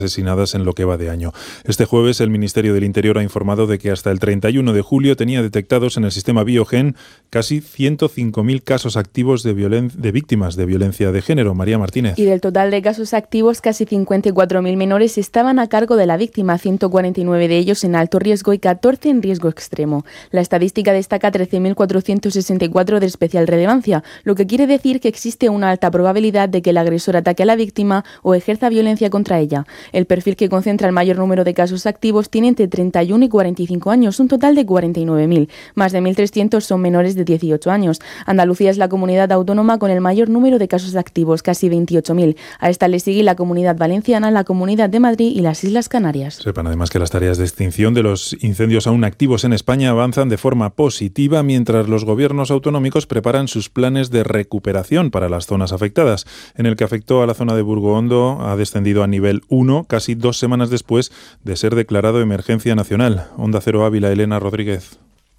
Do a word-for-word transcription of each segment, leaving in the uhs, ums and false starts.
asesinadas en lo que va de año. Este jueves el Ministerio del Interior ha informado de que hasta el treinta y uno de julio tenía detectados en el sistema Biogen casi ciento cinco mil casos activos de, violen- de víctimas de violencia de género. María Martínez. Y del total de casos activos, casi cincuenta y cuatro mil menores estaban a cargo de la víctima, ciento cuarenta y nueve de ellos en alto riesgo y catorce en riesgo extremo. La estadística destaca trece mil cuatrocientos sesenta y cuatro de especial relevancia, lo que quiere decir que existe una alta probabilidad de que el agresor ataque a la víctima o ejerza violencia contra ella. El perfil que concentra el mayor número de casos activos tiene entre treinta y uno y cuarenta y cinco años, un total de cuarenta y nueve mil. Más de mil trescientos son menores de dieciocho años. Andalucía es la comunidad autónoma con el mayor número de casos activos, casi veintiocho mil. A esta le sigue la Comunidad Valenciana, la Comunidad de Madrid y las Islas Canarias. Sepan además que las tareas de extinción de los incendios aún activos en España avanzan de forma positiva mientras los gobiernos autonómicos preparan sus planes de recuperación para las zonas afectadas. En el que afectó a la zona de Burgoondo ha descendido a nivel uno casi dos semanas después de ser declarado emergencia nacional. Onda Cero Ávila, Elena Rodríguez.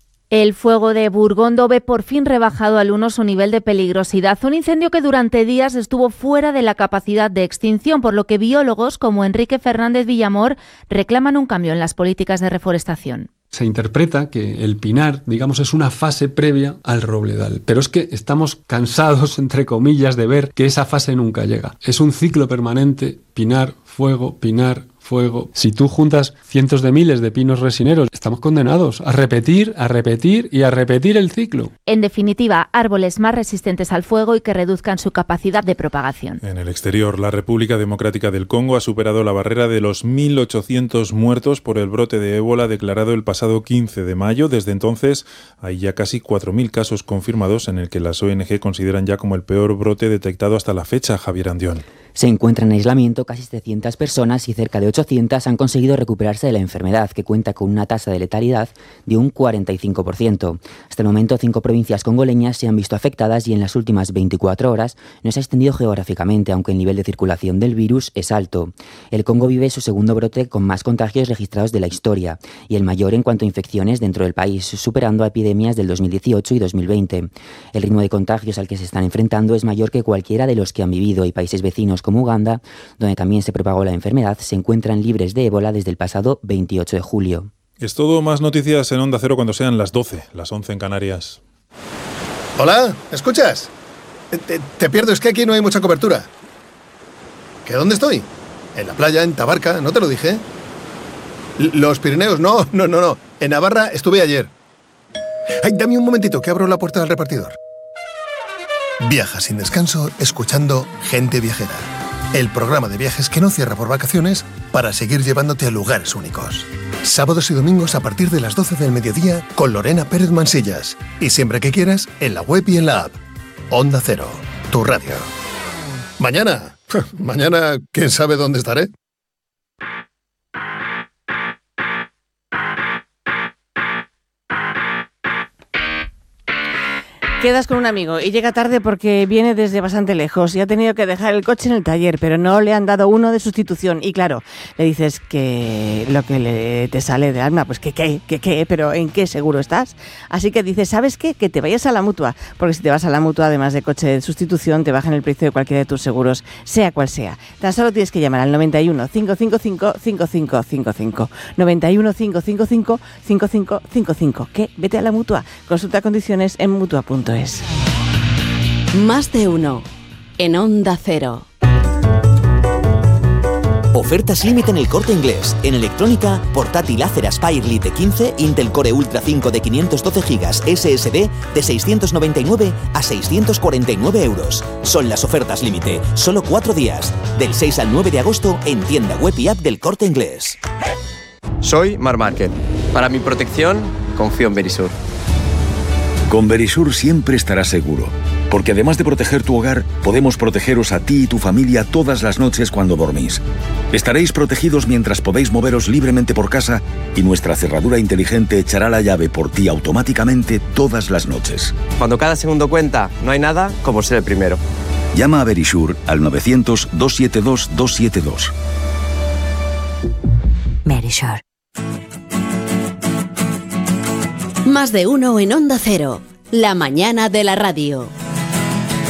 El fuego de Burgondo ve por fin rebajado al uno su nivel de peligrosidad. Un incendio que durante días estuvo fuera de la capacidad de extinción, por lo que biólogos como Enrique Fernández Villamor reclaman un cambio en las políticas de reforestación. Se interpreta que el pinar, digamos, es una fase previa al robledal, pero es que estamos cansados, entre comillas, de ver que esa fase nunca llega. Es un ciclo permanente, pinar, fuego, pinar, fuego. Si tú juntas cientos de miles de pinos resineros, estamos condenados a repetir, a repetir y a repetir el ciclo. En definitiva, árboles más resistentes al fuego y que reduzcan su capacidad de propagación. En el exterior, la República Democrática del Congo ha superado la barrera de los mil ochocientos muertos por el brote de ébola declarado el pasado quince de mayo. Desde entonces hay ya casi cuatro mil casos confirmados, en el que las O N G consideran ya como el peor brote detectado hasta la fecha. Javier Andión. Se encuentran en aislamiento casi setecientas personas y cerca de ochocientas han conseguido recuperarse de la enfermedad, que cuenta con una tasa de letalidad de un cuarenta y cinco por ciento. Hasta el momento, cinco provincias congoleñas se han visto afectadas y en las últimas veinticuatro horas no se ha extendido geográficamente, aunque el nivel de circulación del virus es alto. El Congo vive su segundo brote con más contagios registrados de la historia y el mayor en cuanto a infecciones dentro del país, superando a epidemias del dos mil dieciocho y dos mil veinte. El ritmo de contagios al que se están enfrentando es mayor que cualquiera de los que han vivido, y países vecinos como Uganda, donde también se propagó la enfermedad, se encuentran libres de ébola desde el pasado veintiocho de julio. Es todo. Más noticias en Onda Cero cuando sean las doce, las once en Canarias. Hola, ¿escuchas? Te, te pierdo, es que aquí no hay mucha cobertura. ¿Que dónde estoy? En la playa, en Tabarca, ¿no te lo dije? L- Los Pirineos, no, no, no, no. En Navarra estuve ayer. Ay, dame un momentito que abro la puerta del repartidor. Viaja sin descanso escuchando Gente Viajera, el programa de viajes que no cierra por vacaciones para seguir llevándote a lugares únicos. Sábados y domingos a partir de las doce del mediodía con Lorena Pérez Mansillas. Y siempre que quieras, en la web y en la app. Onda Cero, tu radio. Mañana, mañana, ¿quién sabe dónde estaré? Quedas con un amigo y llega tarde porque viene desde bastante lejos y ha tenido que dejar el coche en el taller, pero no le han dado uno de sustitución. Y claro, le dices que lo que le, te sale de alma, pues que qué, que qué, pero ¿en qué seguro estás? Así que dices, ¿sabes qué? Que te vayas a la Mutua, porque si te vas a la Mutua, además de coche de sustitución, te bajan el precio de cualquiera de tus seguros, sea cual sea. Tan solo tienes que llamar al noventa y uno, cinco cinco cinco, cinco cinco cinco cinco, noventa y uno, cinco cinco cinco, cinco cinco cinco cinco. ¿Qué? Vete a la Mutua. Consulta condiciones en mutua punto es. Más de uno en Onda Cero. Ofertas límite en El Corte Inglés. En electrónica, portátil Acer Aspire Lite quince, Intel Core Ultra cinco de quinientos doce gigas S S D de seiscientos noventa y nueve a seiscientos cuarenta y nueve euros. Son las ofertas límite. Solo cuatro días. Del seis al nueve de agosto en tienda web y app del Corte Inglés. Soy Mar Márquez. Para mi protección, confío en Verisur. Con Verisur siempre estarás seguro, porque además de proteger tu hogar, podemos protegeros a ti y tu familia todas las noches cuando dormís. Estaréis protegidos mientras podéis moveros libremente por casa y nuestra cerradura inteligente echará la llave por ti automáticamente todas las noches. Cuando cada segundo cuenta, no hay nada como ser el primero. Llama a Verisur al novecientos, doscientos setenta y dos, doscientos setenta y dos. Verisur. Más de uno en Onda Cero, la mañana de la radio.